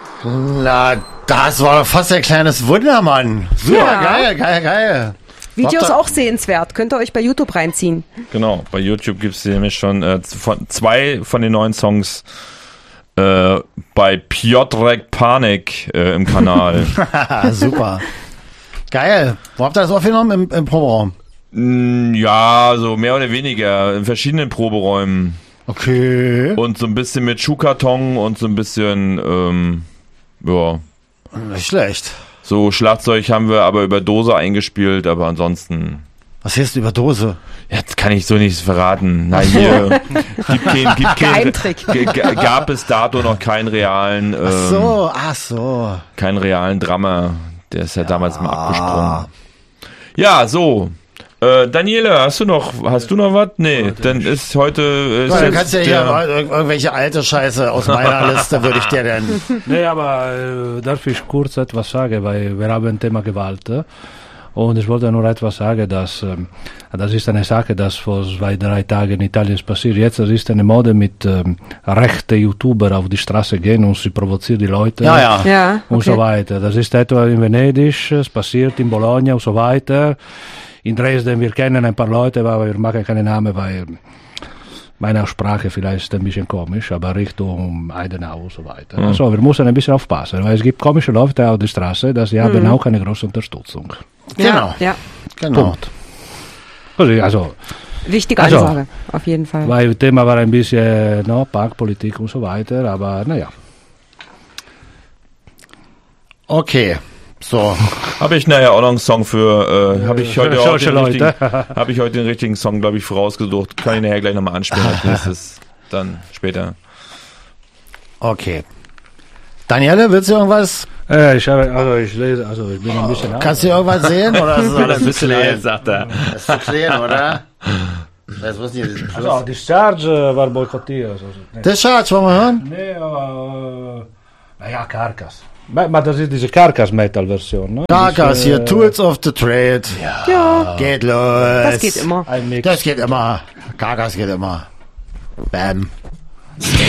Na, das war fast ein kleines Wunder, Mann. Super, geil. Videos auch sehenswert. Könnt ihr euch bei YouTube reinziehen. Genau, bei YouTube gibt es nämlich schon zwei von den neuen Songs bei Piotrek Panik im Kanal. Super. Geil. Wo habt ihr das aufgenommen? Im Proberaum? Ja, so mehr oder weniger. In verschiedenen Proberäumen. Okay. Und so ein bisschen mit Schuhkarton und so ein bisschen, ja. Nicht schlecht. So Schlagzeug haben wir aber über Dose eingespielt, aber ansonsten... Was heißt über Dose? Jetzt kann ich so nichts verraten. Na hier, gab es dato noch keinen realen... Ach so. Keinen realen Drummer. Der ist ja damals mal abgesprungen. Ja, so. Daniele, hast du noch was? Nee, dann ist heute... Dann kannst du ja hier irgendwelche alte Scheiße aus meiner Liste, würde ich dir dann... Nee, aber darf ich kurz etwas sagen, weil wir haben ein Thema Gewalt. Und ich wollte nur etwas sagen, dass das ist eine Sache, das vor 2-3 Tagen in Italien ist passiert. Jetzt ist eine Mode mit rechte YouTuber auf die Straße gehen und sie provozieren die Leute und so weiter. Das ist etwa in Venedig, es passiert in Bologna und so weiter. In Dresden, wir kennen ein paar Leute, aber wir machen keine Namen, weil meine Aussprache vielleicht ist ein bisschen komisch, aber Richtung Eidenau und so weiter. Also wir müssen ein bisschen aufpassen, weil es gibt komische Leute auf der Straße, dass sie haben auch eine große Unterstützung. Genau. Punkt. Also, wichtige Ansage, auf jeden Fall. Weil das Thema war ein bisschen Parkpolitik und so weiter, aber naja. Okay. So. Habe ich nachher auch noch einen Song für, habe ich heute den richtigen Song, glaube ich, vorausgesucht. Kann ich nachher gleich nochmal anspielen als nächstes, dann später. Okay. Daniele, willst du irgendwas? Ich bin ein bisschen... Kannst du irgendwas sehen, oder ist es alles ein bisschen klein, sagt er. Das ist zu klein, oder? Das muss nicht... Also, Discharge war boykottiert. Also, Discharge, wollen wir hören? Nee, aber... Naja, Carcass. Aber das ist diese Carcass-Metal-Version, ne? Carcass, hier, Tools of the Trade. Ja. Geht los. Das geht immer. Das geht immer. Carcass geht immer. Bam.